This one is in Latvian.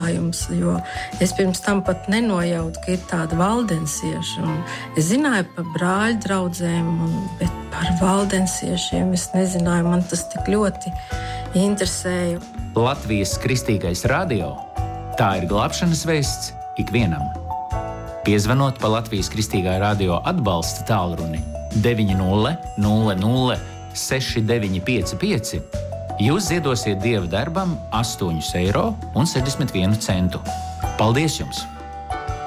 atklājums, jo es pirms tam pat nenojautu, ka ir tāda valdensieša. Es zināju par brāļu draudzēm, bet par valdensiešiem es nezināju, man tas tik ļoti interesēja. Latvijas Kristīgais radio – tā ir glābšanas vēsts ikvienam. Piezvanot pa Latvijas Kristīgā radio atbalsta tālruni 900 6955, jūs ziedosiet Dieva darbam 8,61 €. Paldies jums!